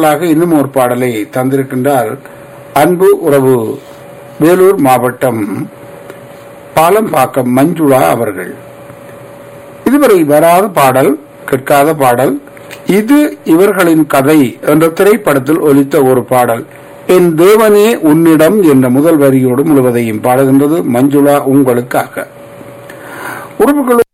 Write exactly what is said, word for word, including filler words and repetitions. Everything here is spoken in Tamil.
பாடலாக இன்னும் ஒரு பாடலை தந்திருக்கின்றார் அன்பு உறவு வேலூர் மாவட்டம் பாலம்பாக்கம் மஞ்சுளா அவர்கள். இதுவரை வராத பாடல், கேட்காத பாடல். இது இவர்களின் கதை என்ற திரைப்படத்தில் ஒலித்த ஒரு பாடல். என் தேவனே உன்னிடம் என்ற முதல் வரியோடு முழுவதையும் பாடுகின்றது மஞ்சுளா உங்களுக்காக. உறவுகள்